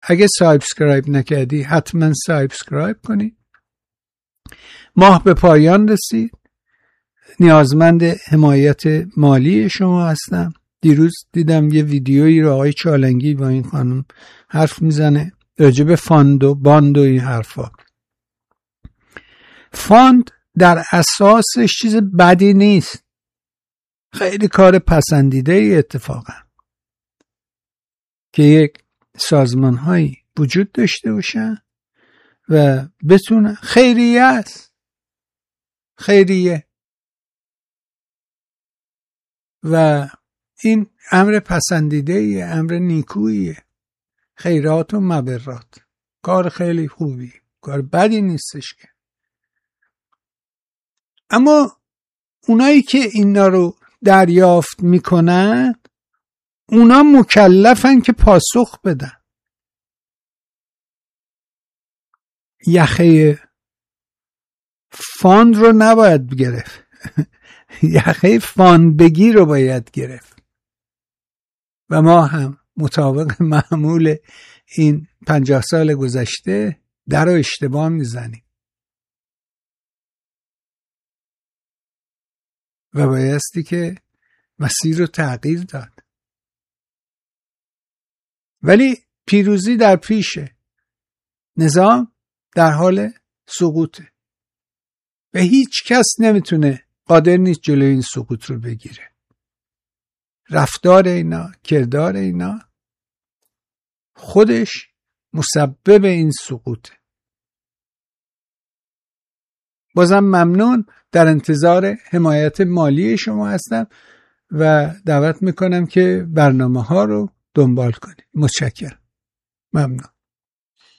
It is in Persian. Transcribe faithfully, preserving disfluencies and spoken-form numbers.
اگه سابسکرایب نکردی حتما سابسکرایب کنی. ماه به پایان رسید، نیازمند حمایت مالی شما هستم. دیروز دیدم یه ویدیویی رو آقای چالنگی با این خانم حرف میزنه راجع به فاند و باند و این حرفا. فاند در اساسش چیز بدی نیست، خیلی کار پسندیده ای اتفاقا که یک سازمان هایی وجود داشته باشن و بتونه خیریه است، خیریه، و این امر پسندیده ای، امر نیکوییه. خیرات و مبرات کار خیلی خوبی، کار بدی نیستش که. اما اونایی که اینا رو دریافت میکنن اونا مکلفن که پاسخ بدن. یخه فاند رو نباید گرفت یخه فاند بگی رو باید گرفت و ما هم مطابق معمول این پنجاه سال گذشته در رو اشتباه میزنیم و بایستی که مسیر رو تغییر داد. ولی پیروزی در پیشه، نظام در حال سقوطه و هیچ کس نمیتونه، قادر نیست جلوی این سقوط رو بگیره. رفتار اینا، کردار اینا خودش مسبب این سقوطه. بازم ممنون، در انتظار حمایت مالی شما هستم و دعوت میکنم که برنامه ها رو دنبال کنید. متشکرم. ممنون.